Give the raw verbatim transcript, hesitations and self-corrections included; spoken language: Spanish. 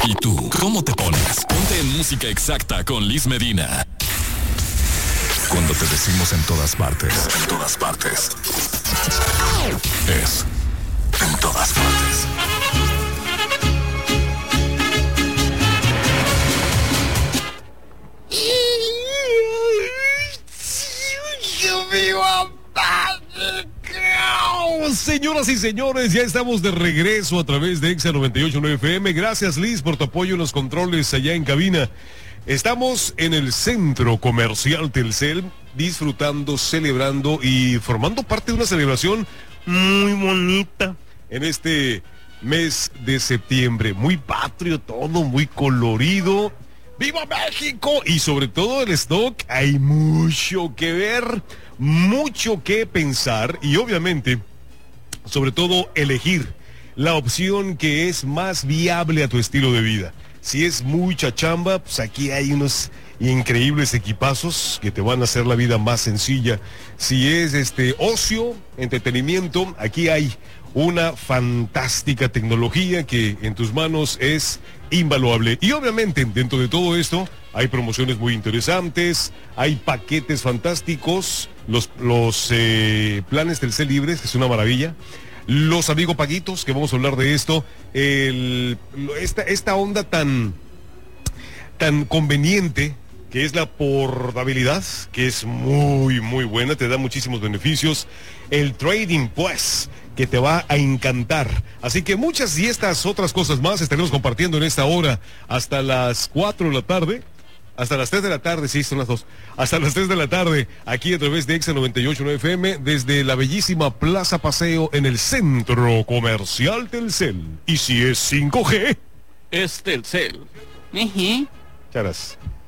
¿Y tú, cómo te pones? Ponte en Música Exacta con Liz Medina. Cuando te decimos en todas partes, en todas partes, es en todas partes. Señoras y señores, ya estamos de regreso a través de Exa noventa y ocho punto nueve F M. Gracias, Liz, por tu apoyo en los controles allá en cabina. Estamos en el Centro Comercial Telcel, disfrutando, celebrando y formando parte de una celebración muy bonita en este mes de septiembre. Muy patrio todo, muy colorido. ¡Viva México! Y sobre todo el stock, hay mucho que ver, mucho que pensar y obviamente, sobre todo, elegir la opción que es más viable a tu estilo de vida. Si es mucha chamba, pues aquí hay unos increíbles equipazos que te van a hacer la vida más sencilla. Si es este ocio, entretenimiento, aquí hay una fantástica tecnología que en tus manos es invaluable. Y obviamente, dentro de todo esto, hay promociones muy interesantes, hay paquetes fantásticos, los, los eh, planes Telcel libres, que es una maravilla. Los Amigo Paguitos, que vamos a hablar de esto, el, esta, esta onda tan, tan conveniente, que es la portabilidad, que es muy, muy buena, te da muchísimos beneficios. El trading, pues, que te va a encantar. Así que muchas y estas otras cosas más estaremos compartiendo en esta hora hasta las cuatro de la tarde. Hasta las tres de la tarde, sí, son las dos. Hasta las tres de la tarde, aquí a través de Exa noventa y ocho punto nueve F M, desde la bellísima Plaza Paseo en el Centro Comercial Telcel. Y si es cinco G, es Telcel. Uh-huh. Charas.